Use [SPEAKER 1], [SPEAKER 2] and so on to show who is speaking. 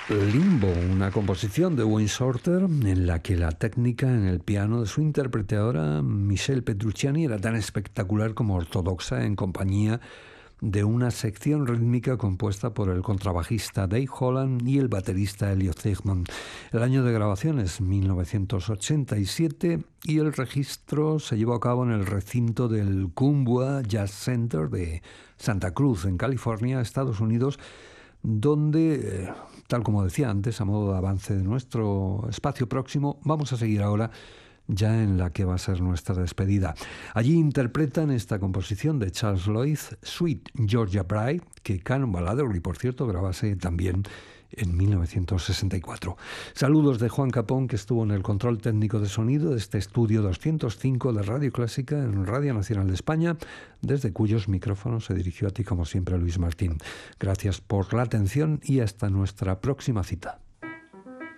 [SPEAKER 1] Limbo, una composición de Wayne Shorter en la que la técnica en el piano de su interpretadora Michelle Petrucciani era tan espectacular como ortodoxa, en compañía de una sección rítmica compuesta por el contrabajista Dave Holland y el baterista Elliot Thiegman. El año de grabación es 1987 y el registro se llevó a cabo en el recinto del Kumbwa Jazz Center de Santa Cruz, en California, Estados Unidos, donde, tal como decía antes, a modo de avance de nuestro espacio próximo, vamos a seguir ahora ya en la que va a ser nuestra despedida. Allí interpretan esta composición de Charles Lloyd, Sweet Georgia Bride, que Cannonball Adderley, por cierto, grabase también en 1964. Saludos de Juan Capón, que estuvo en el control técnico de sonido de este estudio 205 de Radio Clásica en Radio Nacional de España, desde cuyos micrófonos se dirigió a ti, como siempre, Luis Martín. Gracias por la atención y hasta nuestra próxima cita.